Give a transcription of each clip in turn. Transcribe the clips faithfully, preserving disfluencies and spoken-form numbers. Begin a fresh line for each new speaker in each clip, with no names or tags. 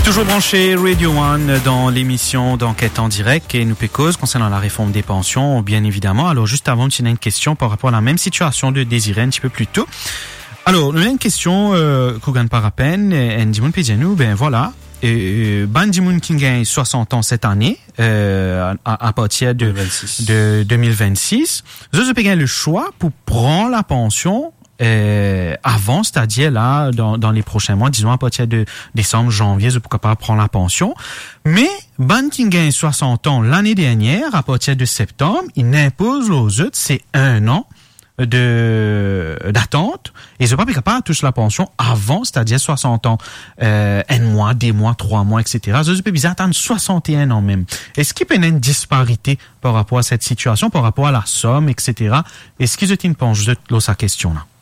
Toujours branché Radio One dans l'émission d'enquête en direct et nous pécose concernant la réforme des pensions, bien évidemment. Alors, juste avant, tu as une question par rapport à la même situation de Désiré un petit peu plus tôt. Alors, nous avons une question, euh, qu'on gagne par à peine, et Ndimoun Pédianou, ben voilà. Euh, Bandimoun qui gagne soixante ans cette année, euh, à, à partir de, de deux mille vingt-six. Je peux gagner le choix pour prendre la pension Euh, avant, c'est-à-dire là, dans, dans les prochains mois, disons à partir de décembre, janvier, je pourquoi pas prendre la pension. Mais, ban qui gagne soixante ans l'année dernière, à partir de septembre, il impose aux autres, c'est un an de d'attente, et je pas capable de toucher la pension avant, c'est-à-dire soixante ans, euh, un mois, des mois, trois mois, et cetera. Je peux bizarre attendre soixante et un ans même. Est-ce qu'il peut y avoir une disparité par rapport à cette situation, par rapport à la somme, et cetera. Est-ce qu'ils ont une penche de sa question là?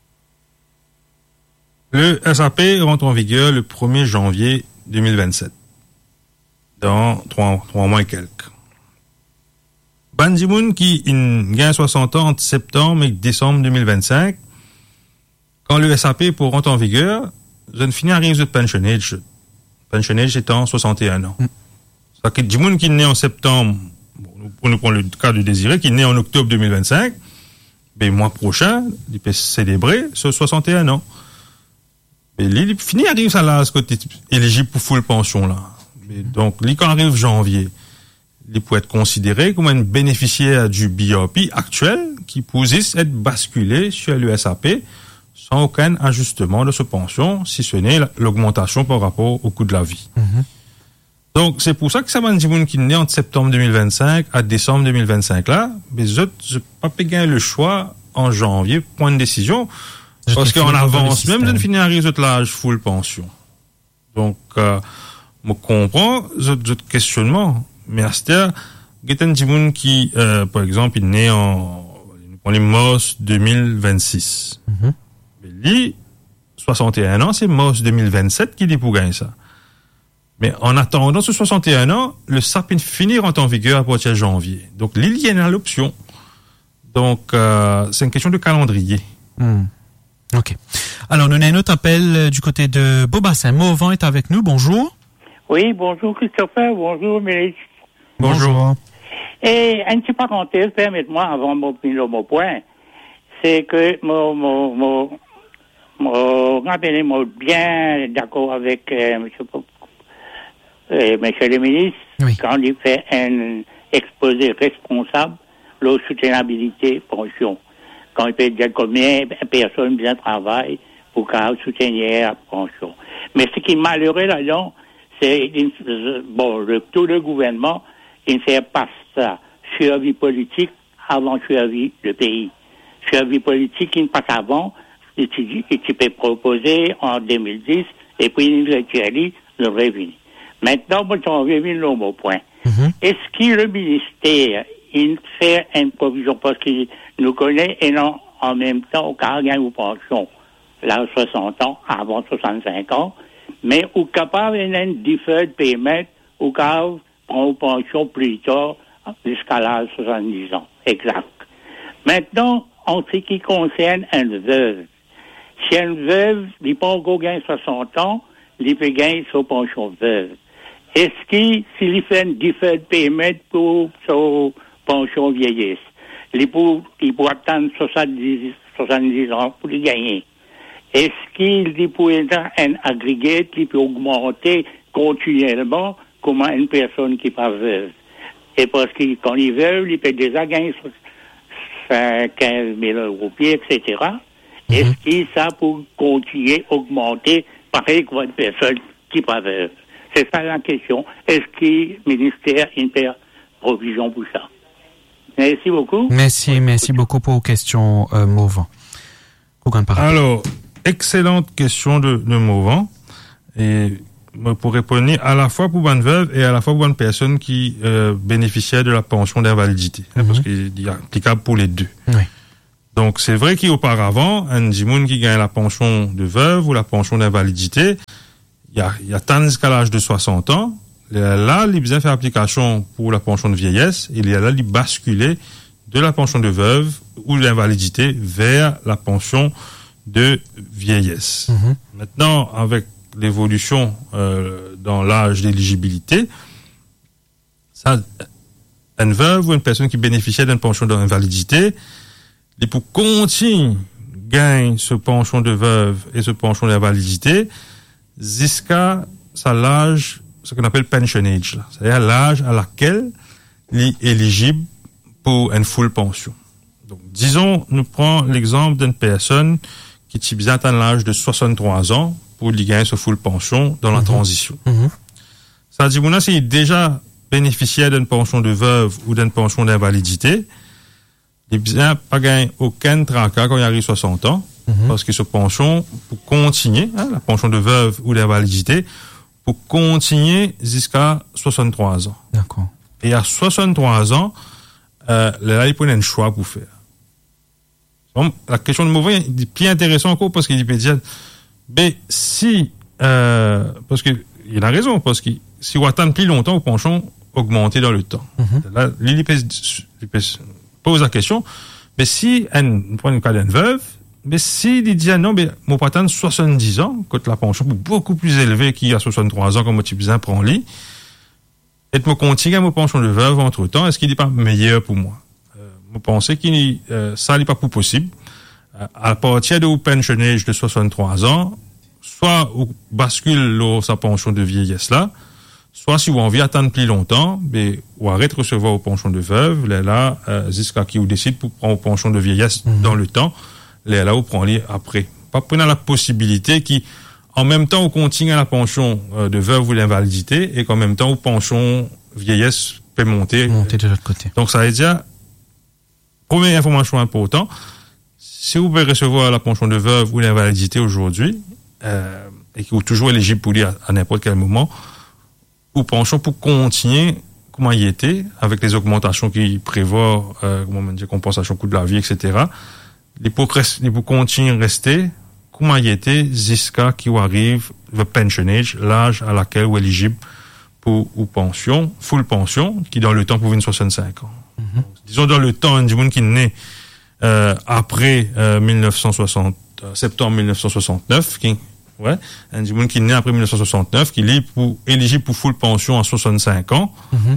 Le S A P rentre en vigueur le premier janvier deux mille vingt-sept. Dans trois, trois mois et quelques. Bandimoun qui gagne soixante ans entre septembre et décembre deux mille vingt-cinq, quand le S A P pour rentrer en vigueur, je ne finis à rien de pensionnage. Pensionnage étant soixante et un ans. Mm. C'est-à-dire que Dimoun qui est né en septembre, bon, on nous prend le cas de Désiré, qui est né en octobre deux mille vingt-cinq, ben, mois prochain, il peut célébrer ce soixante et un ans. Et il finit arrive ça là, ce côté éligible pour full pension là. Et donc, lui, quand arrive janvier, il peut être considéré comme un bénéficiaire du B O P actuel qui pourrait être basculé sur le S A P sans aucun ajustement de sa pension, si ce n'est l'augmentation par rapport au coût de la vie. Mm-hmm. Donc, c'est pour ça que ça m'a dit qui est né entre septembre deux mille vingt-cinq à décembre deux mille vingt-cinq là, mais je n'ai pas gagné le choix en janvier pour prendre une décision. Parce qu'en avance, même de finir à résoudre l'âge full pension. Donc, euh, je comprends votre questionnement. Mais à ce terme, il y a un petit monde qui, euh, par exemple, il est né en, on est mars deux mille vingt-six. Mm-hmm. Mais lui, soixante et un ans, c'est mars deux mille vingt-sept qu'il est pour gagner ça. Mais en attendant ce soixante et un ans, le S A P finit rentre en vigueur à partir de janvier. Donc, lui, il y a l'option. Donc, euh, c'est une question de calendrier.
Mm. Ok. Alors, nous avons un autre appel du côté de Beaubassin. Mauvant est avec nous. Bonjour.
Oui, bonjour Christopher. Bonjour Mélisse.
Bonjour.
Et une petite parenthèse, permettez-moi, avant mon mon point, c'est que mon mon mon mon rappelez-moi bien d'accord avec euh, monsieur euh, monsieur le ministre, oui. Quand il fait un exposé responsable, la soutenabilité pension. Quand il peut dire combien de personnes bien travaillent pour qu'elles soutenir la pension. Mais ce qui est malheureux là-dedans, c'est, bon, le, tout le gouvernement, il ne fait pas ça. Survie politique avant survie de pays. Survie politique, il ne passe avant, et tu, et tu peux proposer en deux mille dix, et puis il réalise le revenu. Maintenant, moi, j'en reviens au mot point. Mm-hmm. Est-ce que le ministère, il fait une provision parce qu'il nous connaît et non en même temps au cas gagne ou pension là soixante ans avant soixante-cinq ans, mais au capable d'un deferred payment au cas prend pension plus tard jusqu'à l'âge de soixante-dix ans. Exact. Maintenant, en ce qui concerne une veuve, si une veuve, il peut encore gagner soixante ans, il peut gagner sa pension veuve. Est-ce qu'il, s'il fait un deferred payment pour sa pension vieillesse, il peut, il peut attendre soixante-dix, soixante-dix ans pour les gagner? Est-ce qu'il peut être un agrégé qui peut augmenter continuellement comme une personne qui n'est pas veuve? Et parce que quand il veut, il peut déjà gagner quinze mille euros, et cetera. Mm-hmm. Est-ce que ça peut continuer à augmenter pareil comme une personne qui n'est pas veuve? C'est ça la question. Est-ce que le ministère a une provision pour ça? Merci beaucoup.
Merci, merci beaucoup pour vos questions, euh, Mauvant.
Alors, excellente question de, de Mauvant. Et pour répondre à la fois pour une veuve et à la fois pour une personne qui euh, bénéficiait de la pension d'invalidité. Mm-hmm. Parce qu'il est applicable pour les deux.
Oui.
Donc, c'est vrai qu'auparavant, un Jimoun qui gagne la pension de veuve ou la pension d'invalidité, il y a, il y a tant jusqu'à l'âge de soixante ans. Là, il vient faire application pour la pension de vieillesse. Et il y a là, il basculer de la pension de veuve ou d'invalidité vers la pension de vieillesse. Mm-hmm. Maintenant, avec l'évolution euh, dans l'âge d'éligibilité, ça, une veuve ou une personne qui bénéficiait d'une pension d'invalidité, et pour continuer gagne ce pension de veuve et ce pension d'invalidité jusqu'à sa l'âge, ce qu'on appelle pension age, là. C'est-à-dire l'âge à laquelle il est éligible pour une full pension. Donc, disons, nous prenons l'exemple d'une personne qui est bien à l'âge de soixante-trois ans pour lui gagner ce full pension dans la mmh. transition. Mmh. Ça dit, bon, là, s'il est déjà bénéficiaire d'une pension de veuve ou d'une pension d'invalidité, il bien pas gagner aucun tracas quand il arrive soixante ans, mmh. parce que ce pension, pour continuer, hein, la pension de veuve ou d'invalidité, pour continuer jusqu'à soixante-trois ans.
D'accord.
Et à soixante-trois ans, euh, là, il prend un choix pour faire. Donc, la question de mauvais est plus intéressante encore parce qu'il peut dire, ben, si, euh, parce que, il a raison, parce que si on attend plus longtemps, au pension augmenter dans le temps. Mm-hmm. Là, il peut, il peut pose la question, mais si, on prend une cas d'une veuve, mais si il dit, non, mais, mon pas attendre soixante-dix ans, quand la pension est beaucoup plus élevée qu'il y a soixante-trois ans, comme tu bien prends lit, et me continuer à ma pension de veuve entre temps, est-ce qu'il n'est pas meilleur pour moi? Je pense que euh, ça n'est pas pour possible. Euh, à partir de pensionnage de soixante-trois ans, soit on bascule là, sa pension de vieillesse là, soit si vous envie attendre plus longtemps, mais on arrête de recevoir vos pensions de veuve, là, là euh, jusqu'à qui vous décide pour prendre vos pensions de vieillesse mmh. dans le temps, là, là, vous prenez après. Pas prenant la possibilité qui, en même temps, on continue à la pension euh, de veuve ou l'invalidité et qu'en même temps, vos pensions vieillesse peut monter.
Monter de l'autre côté.
Donc, ça veut dire, première information importante, si vous pouvez recevoir la pension de veuve ou l'invalidité aujourd'hui, euh, et que vous êtes toujours éligible pour lui à, à n'importe quel moment, ou pension pour continuer comment il était, avec les augmentations qui prévoient, euh, comment on dit, compensation coût de la vie, et cetera. Les pour, les pour continuer à rester, comment il était, jusqu'à qu'il arrive le pensionnage, l'âge à laquelle vous êtes éligible pour, ou pension, full pension, qui dans le temps pour une soixante-cinq ans. Mm-hmm. Disons dans le temps, un du monde qui est né euh, après euh, mille neuf cent soixante, euh, septembre mille neuf cent soixante-neuf, qui, ouais, un du monde qui est né après mille neuf cent soixante-neuf, qui est pour, éligible pour full pension à soixante-cinq ans, mm-hmm.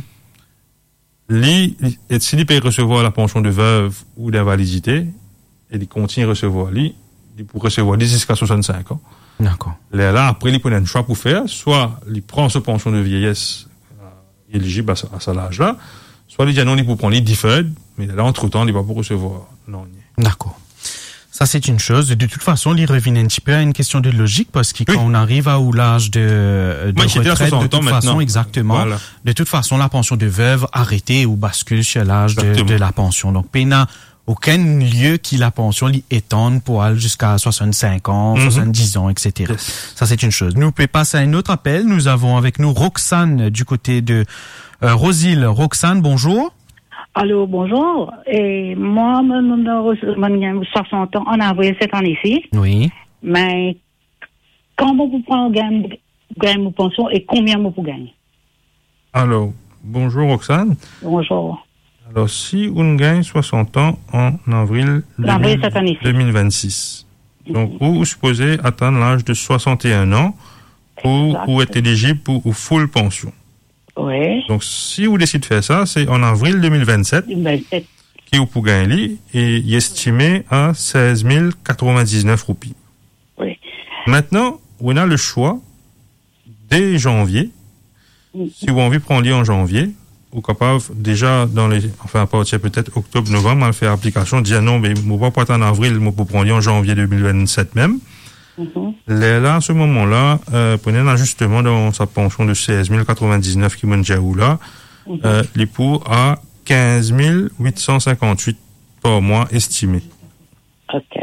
lui, et s'il il peut recevoir la pension de veuve ou d'invalidité, et il continue à recevoir lui, il peut recevoir lui jusqu'à soixante-cinq ans.
D'accord.
Là, là, après, il prend un choix pour faire, soit il prend sa pension de vieillesse euh, éligible à, à cet âge-là, soit il dit non, il peut prendre les deferred, mais là, entre-temps, il va pas recevoir. Non.
D'accord. Ça, c'est une chose. De toute façon, il revient un petit peu à une question de logique, parce que oui. quand on arrive à l'âge de, de
Moi,
retraite, de toute façon,
maintenant.
exactement,
Voilà.
de toute façon, la pension de veuve arrêtée ou bascule sur l'âge de, de la pension. Donc, Péna, aucun lieu qui la pension l'y étende pour aller jusqu'à soixante-cinq ans, mm-hmm. soixante-dix ans, et cetera. Yes. Ça, c'est une chose. Nous pouvons passer à un autre appel. Nous avons avec nous Roxane du côté de euh, Rosil. Roxane, bonjour.
Allô, bonjour. Et moi, j'ai soixante ans en avril cette année-ci.
Oui.
Mais quand vous prenez gagne mon pension et combien vous gagnez?
Alors, bonjour Roxane.
Bonjour.
Alors, si on gagne soixante ans en avril deux mille vingt-six, donc vous, vous supposez atteindre l'âge de soixante et un ans pour, pour être éligible pour, pour full pension.
Oui.
Donc, si vous décidez de faire ça, c'est en avril deux mille vingt-sept,
vingt-sept.
qui vous pouvez gagner et il est estimé à seize mille quatre-vingt-dix-neuf roupies.
Oui.
Maintenant, on a le choix dès janvier, mm-hmm. si vous avez envie de prendre en janvier, ou capable déjà dans les, enfin à partir peut-être octobre, novembre, on faire application, dire non, mais moi pas en avril, moi pour prendre en janvier deux mille vingt-sept même. Mm-hmm. Là, à ce moment-là, euh, prenez un ajustement dans sa pension de seize mille quatre-vingt-dix-neuf qui m'a déjà ou là, mm-hmm. euh, l'époux a quinze mille huit cent cinquante-huit par mois estimé.
OK.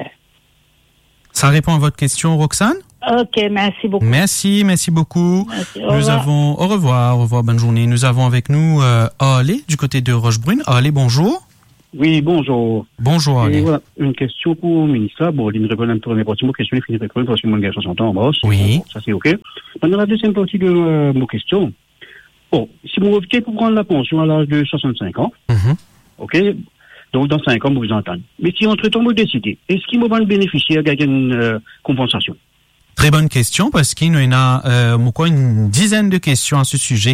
Ça répond à votre question, Roxane?
OK, merci beaucoup.
Merci, merci beaucoup.
Merci,
nous avons, au revoir, au revoir, bonne journée. Nous avons avec nous euh, Ale, du côté de Rochebrune. Ale, bonjour.
Oui, bonjour.
Bonjour, Ale.
Voilà, une question pour le ministre. Bon, il me répond un peu à mes questions, il finit de répondre parce que mon gars soixante ans en bosse.
Oui.
Bon, ça, c'est OK. Maintenant, la deuxième partie de euh, mon question. Bon, si vous optez pour prendre la pension à l'âge de soixante-cinq ans, mm-hmm. OK, donc dans cinq ans, vous vous entendez. Mais si entre-temps, vous décidez, est-ce qu'il me va le bénéficiaire avec une euh, compensation?
Très bonne question, parce qu'il y en a euh, quoi, une dizaine de questions à ce sujet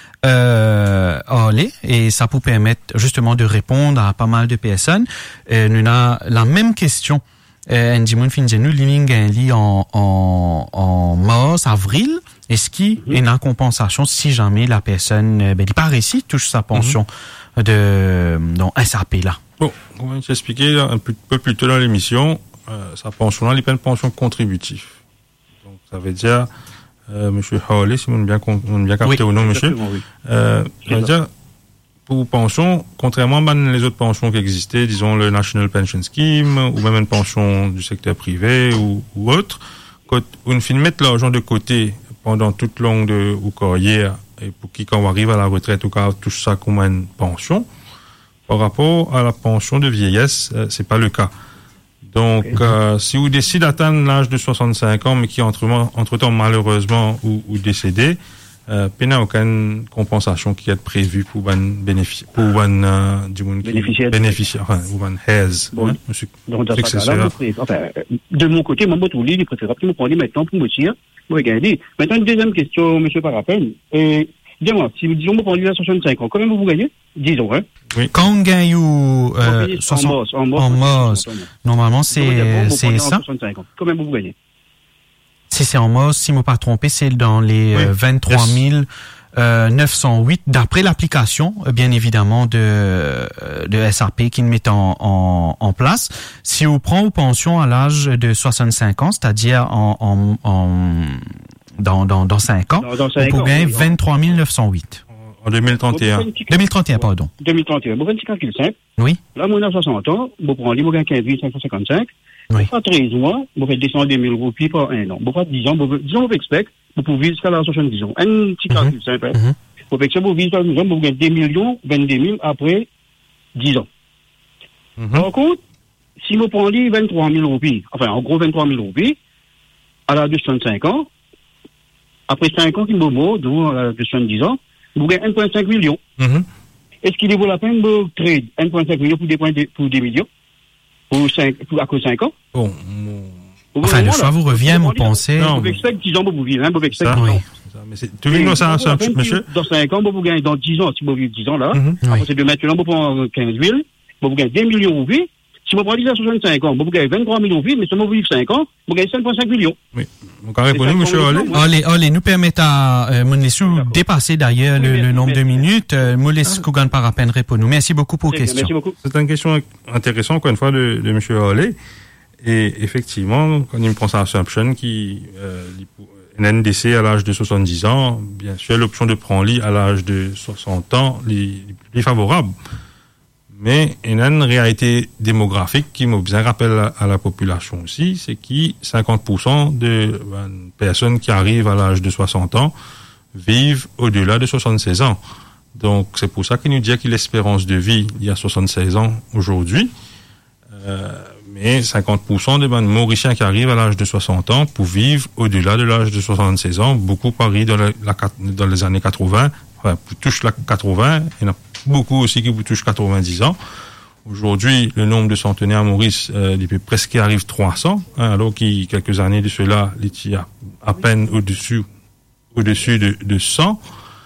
euh, à aller, et ça peut permettre justement de répondre à pas mal de personnes. Euh, nous avons la même question. Euh, Ndimoun Finjenu, Lining Li en, en, en mars, avril. Est-ce qu'il y a une compensation si jamais la personne, ben, il par ici, touche sa pension mm-hmm. de, dans S A P là?
Bon, on va expliquer un peu plus tôt dans l'émission, euh, sa pension là, il y a une pension contributive. Donc, ça veut dire, euh, monsieur Hawley, si on bien, on bien capté
oui,
ou non, monsieur,
oui.
euh, ça veut dire, pour pension, contrairement à les autres pensions qui existaient, disons le National Pension Scheme, ou même une pension du secteur privé ou, ou autre, quand on finit mettre l'argent de côté pendant toute longue de, ou carrière, et pour qui, quand on arrive à la retraite, ou quand on touche ça comme une pension, par rapport à la pension de vieillesse, euh, c'est pas le cas. Donc, okay. euh, si vous décidez d'atteindre l'âge de soixante-cinq ans, mais qui entre, entre-temps malheureusement ou, ou décédé, euh, il n'y a aucune compensation qui est prévue pour un bénéficiaire, pour un euh, du monde
bénéficiaire,
bénéficiaire, enfin, ou un haise.
Bon, hein, monsieur, donc dans ce cas-là, enfin, de mon côté, mon bout il est préférable que vous preniez maintenant pour me dire, vous regardez. Maintenant, une deuxième question, monsieur Parapène. Et dis-moi, si vous disons vous prenez à soixante-cinq ans, combien vous gagnez? Disons, hein.
Oui. Quand on gagne euh, soixante en mos, normalement c'est c'est ça.
Combien vous gagnez?
Si c'est en mos, si je ne me pas trompé, c'est dans les oui. euh, vingt-trois mille neuf cent huit d'après l'application, bien évidemment de de S A P qui le met en, en en place. Si vous prenez vos pensions à l'âge de soixante-cinq ans, c'est-à-dire en en, en dans dans dans cinq ans, dans, dans cinq vous pouvez gagner oui, vingt-trois mille neuf cent huit.
En deux mille trente et un.
deux mille trente et un, pardon.
deux mille trente et un. Vous faites un calcul simple.
Oui.
Là, moi, on a soixante ans. Vous prenez, vous gagnez quinze mille cinq cent cinquante-cinq.
Oui.
Vous faites treize mois. Vous faites descendre deux mille roupies par un an. Vous faites dix ans. Vous, disons, vous expectez, vous pouvez vivre jusqu'à la soixante-dix ans. Un petit calcul mm-hmm. simple. Mm-hmm. Vous faites que vous vivez, vous gagnez deux millions, vingt-deux mille après dix ans. Mm-hmm. Par contre, si vous prenez vingt-trois mille roupies, enfin, en gros, vingt-trois mille roupies, à l'âge de soixante-cinq ans, après cinq ans qui me mort, donc à l'âge de soixante-dix ans, vous gagnez un virgule cinq million. Mm-hmm. Est-ce qu'il vaut la peine de trade un virgule cinq million pour des, points de, pour des millions pour cinq, pour, à cause de cinq ans?
Bon.
Vous enfin, le choix vous revient, vous pensez.
Non, vous expectez dix ans, vous vivez, hein, vous expectez
dix ans. Mais c'est, tu veux ça, ça, monsieur?
Dans cinq ans, vous gagnez dans dix ans, si vous vivez dix ans là. Mm-hmm. Après, oui. c'est de maintenant, vous prenez quinze mille, vous gagnez deux millions de vies. Si vous prenez soixante-cinq ans, vous gagnez vingt-trois millions de vies, mais si vous vivez cinq ans, vous gagnez cinq virgule cinq millions.
Oui. Donc, répondez, monsieur Olé.
Allez, allez, nous permettre à, euh, mon laissez dépasser d'ailleurs oui, le, le nombre merci, de minutes. Euh, me laisse Kougan par à peine répondre. Merci beaucoup pour la question.
Merci beaucoup.
C'est une question intéressante, encore une fois, de, de monsieur Olé. Et effectivement, quand il me prend sa assumption qui, euh, une N D C à l'âge de soixante-dix ans, bien sûr, l'option de prendre lit à l'âge de soixante ans, est favorable. Mais il y a une réalité démographique qui me bien rappelle à, à la population aussi, c'est que cinquante pour cent de ben, personnes qui arrivent à l'âge de soixante ans vivent au-delà de soixante-seize ans. Donc c'est pour ça qu'il nous dit que l'espérance de vie il y a soixante-seize ans aujourd'hui, euh, mais cinquante pour cent des ben, Mauriciens qui arrivent à l'âge de soixante ans pour vivre au-delà de l'âge de soixante-seize ans, beaucoup Paris dans, la, la, dans les années quatre-vingts, enfin touche la quatre-vingts, il y en a beaucoup aussi qui vous touchent quatre-vingt-dix ans. Aujourd'hui, le nombre de centenaires à Maurice, euh, depuis presque arrive trois cents, hein, alors qu'il quelques années de cela, il y a à peine au-dessus, au-dessus de, de cent.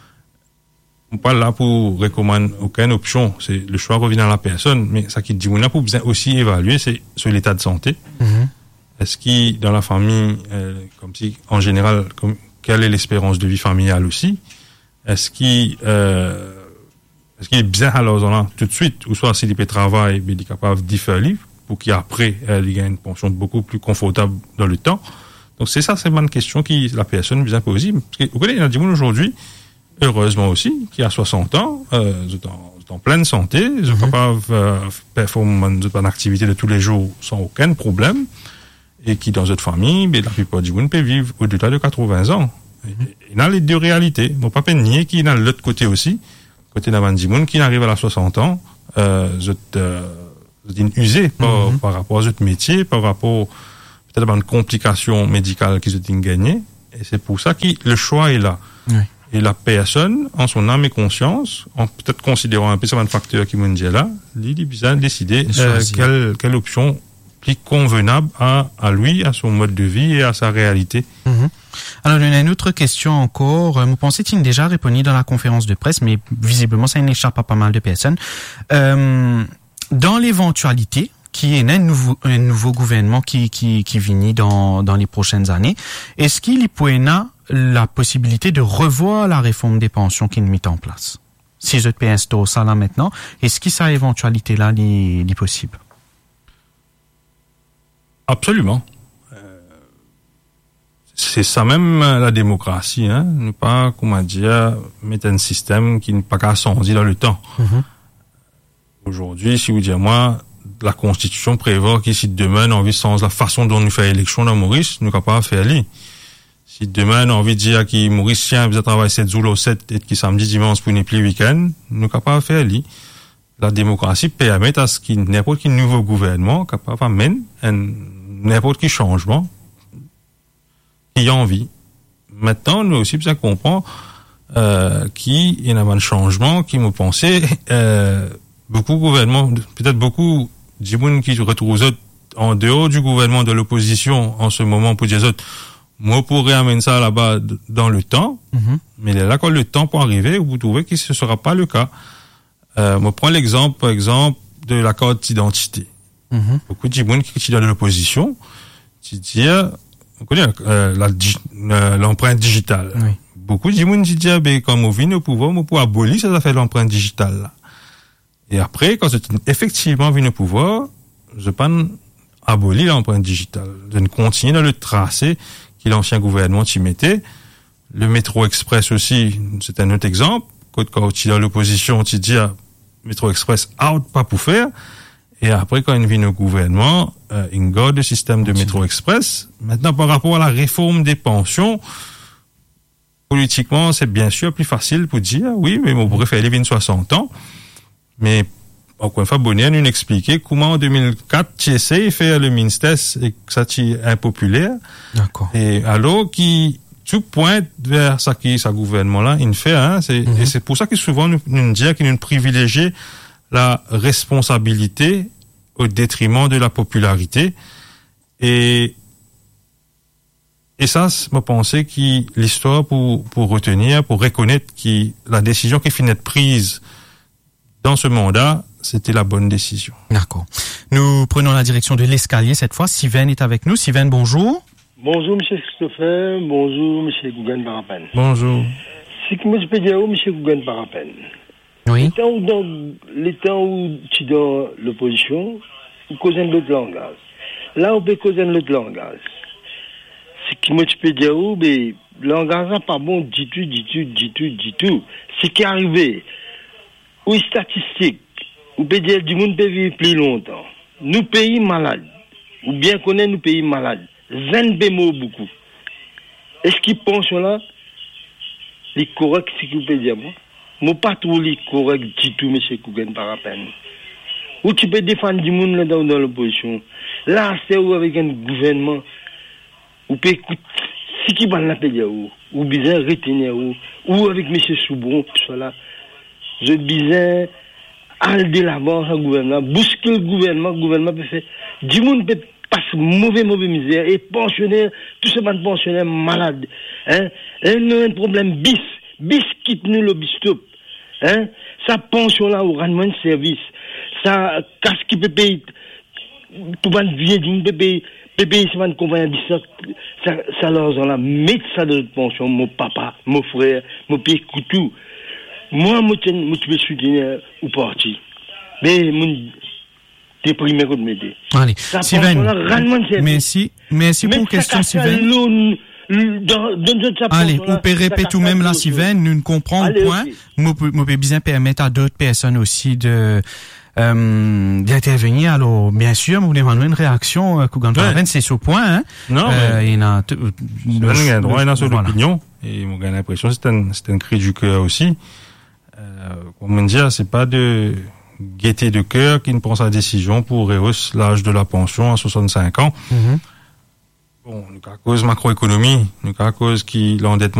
On parle là pour recommander aucune option. C'est, le choix revient à la personne, mais ça qui dit, on a pour bien aussi évaluer, c'est sur l'état de santé. Mm-hmm. Est-ce qu'il, dans la famille, euh, comme si, en général, comme, quelle est l'espérance de vie familiale aussi? Est-ce qu'il, euh, Est-ce qu'il est bien alors là tout de suite, ou soit s'il peut travailler, il est capable d'y faire livre pour qu'après il gagne une pension beaucoup plus confortable dans le temps. Donc c'est ça, c'est une bonne question qui la personne vient poser. Parce que vous connaissez, il y a des gens aujourd'hui, heureusement aussi, qui a soixante ans, euh, en, en pleine santé, ils sont mm-hmm. capables de euh, performer une activité de tous les jours sans aucun problème, et qui dans notre famille, ben, la plupart du monde peut vivre au-delà de quatre-vingts ans. Mm-hmm. Il y a les deux réalités. On ne peut pas nier qu'il y a de l'autre côté aussi. Côté d'Avan Dimoun, qui arrive à la soixante ans, euh, vous êtes, euh, usé par, mm-hmm. par rapport à votre métier, par rapport peut-être à une complication médicale qu'ils ont gagné. Et c'est pour ça que le choix est là. Oui. Et la personne, en son âme et conscience, en peut-être considérant un peu ce facteur qui m'ont dit là, il est bien décider euh, quelle, quelle option plus convenable à, à lui, à son mode de vie et à sa réalité.
Mm-hmm. Alors, il y a une autre question encore. Vous pensez qu'il a déjà répondu dans la conférence de presse, mais visiblement, ça n'échappe à pas mal de personnes. Euh, dans l'éventualité qu'il y ait un nouveau, un nouveau gouvernement qui, qui, qui vient dans, dans les prochaines années, est-ce qu'il y pourrait y avoir la possibilité de revoir la réforme des pensions qu'il a mis en place? Si je peux instaurer ça là maintenant, est-ce que ça éventualité-là est possible?
Absolument. C'est ça même la démocratie, hein. Ne pas, comment dire, mettre un système qui n'est pas qu'à s'endir dans le temps. Mm-hmm. Aujourd'hui, si vous dites moi, la Constitution prévoit qu'ici demain, on a envie sans la façon dont nous faisons l'élection dans Maurice, nous capable de faire lui. Si demain, on a envie de dire que Maurice tient, vous travaillez sept jours au sept et qui samedi, dimanche pour une plus week-end, nous capable de faire lui. La démocratie permet à ce qu'il n'importe quel nouveau gouvernement capable d'amener un n'importe quel changement qui a envie. Maintenant, nous aussi, ça comprend euh, qu'il y a un changement qui me pensait euh, beaucoup de gouvernements, peut-être beaucoup de gens qui se retrouvent en dehors du gouvernement de l'opposition en ce moment pour dire autres, moi pourrais amener ça là-bas dans le temps, mm-hmm. mais là quand le temps peut arriver, vous trouvez que ce ne sera pas le cas. Euh, moi prends l'exemple, par exemple, de la carte d'identité. Mm-hmm. Beaucoup de gens qui sont dans l'opposition, qui disent on connaît euh, la, euh, l'empreinte digitale. Oui. Beaucoup de gens disent, ah, ben, quand on vient au pouvoir, on peut abolir ça, ça fait l'empreinte digitale, là. Et après, quand c'est effectivement venu au pouvoir, je pas abolir l'empreinte digitale. De continuer dans le tracé que l'ancien gouvernement y mettait. Le métro express aussi, c'est un autre exemple. Quand tu es dans l'opposition, tu dis, ah, métro express out, pas pour faire. Et après, quand il vient au gouvernement, euh, il garde le système de métro express. Maintenant, par rapport à la réforme des pensions, politiquement, c'est bien sûr plus facile pour dire, oui, mais on pourrait faire les soixante ans. Mais, encore une fois, Bonnier nous expliquer comment en deux mille quatre, tu essayes de faire le Minstess et que ça t'y est impopulaire.
D'accord.
Et alors, qui, tout pointe vers ça qui, ça gouvernement-là, il fait, hein, c'est, mm-hmm. et c'est pour ça que souvent nous, nous disons qu'il nous privilégie la responsabilité au détriment de la popularité. Et, et ça, je pensais que l'histoire pour, pour retenir, pour reconnaître que la décision qui finit d'être prise dans ce mandat, c'était la bonne décision.
D'accord. Nous prenons la direction de l'escalier cette fois. Sylvain est avec nous. Sylvain, bonjour.
Bonjour, monsieur Christopher. Bonjour, monsieur Gougen Parapen.
Bonjour.
C'est que moi, je peux dire, monsieur Gougen Parapen.
Oui.
Les temps où, dans, les temps où tu es dans l'opposition, on cause un autre langage. Là, on peut causer un autre langage. C'est que moi, je peux dire, oh, mais le langage n'est pas bon, du tout, du tout, du tout, du tout. C'est qui est arrivé. Ou statistique, on peut dire du monde peut vivre plus longtemps. Nous pays malades, ou bien connaître nous pays malades. Zen bémo beaucoup. Est-ce qu'ils pensent là, les corrects, c'est qu'on peut dire moi? Moi pas trop les corrects du tout, monsieur Kougen Parapen. Ou tu peux défendre du monde là dans, dans l'opposition. Là, c'est où avec un gouvernement, ou peut écouter, ce qui va l'appeler dire ou, ou bien retenir ou, ou avec monsieur Soubron, tout ça là. Je disais, aller de l'avant, le gouvernement, bousculer le gouvernement, le gouvernement peut faire, du monde peut passer mauvais, mauvais misère, et pensionnaires, tous ces pensionnaires malades, hein, et nous avons un problème bis, bis quitte nous le bistop, hein, ça pension là au rendement de service, ça casse qui peut payer, pour pas vieux, du peut payer, peut payer, c'est une compagnie, ça, ça leur en là, mettre ça dans notre pension, mon papa, mon frère, mon pays, tout. Moi, moi, je peux soutenir au parti. Mais, moi, déprimé comme m'aider.
Allez, Sylvain. Merci, merci pour la question, Sylvain. Allez, on peut répéter tout même là, Sylvain. Nous ne comprenons point. Moi, moi, peut bien permettre à d'autres personnes aussi de, euh, d'intervenir. Alors, bien sûr, vous voulez demander une réaction, Kougan Parapen, c'est ce point, hein.
Non,
euh, il y a,
il y a un droit, il y a une opinion. Et moi, j'ai l'impression que c'est un, c'est un cri du cœur aussi. Euh, comment dire, c'est pas de gaieté de cœur qui ne prend sa décision pour rehausser l'âge de la pension à soixante-cinq ans. Mm-hmm. Bon, nous, à cause macroéconomie, nous, à cause qui l'endettement